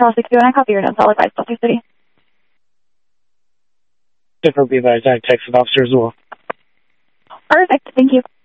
Charles 62, and I copy your notes. I'll advise Salt Lake City. Different be advised, I texted officer as well. Perfect. Thank you.